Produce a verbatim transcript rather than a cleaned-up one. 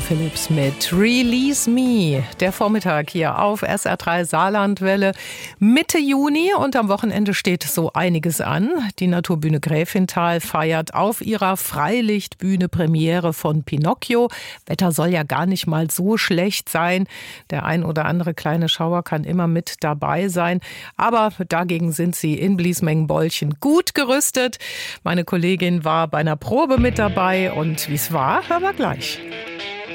Phillips mit Release Me. Der Vormittag hier auf S R drei Saarlandwelle. Mitte Juni und am Wochenende steht so einiges an. Die Naturbühne Gräfenthal feiert auf ihrer Freilichtbühne Premiere von Pinocchio. Wetter soll ja gar nicht mal so schlecht sein. Der ein oder andere kleine Schauer kann immer mit dabei sein. Aber dagegen sind sie in Bliesmengen-Bolchen gut gerüstet. Meine Kollegin war bei einer Probe mit dabei und wie es war, hören wir gleich.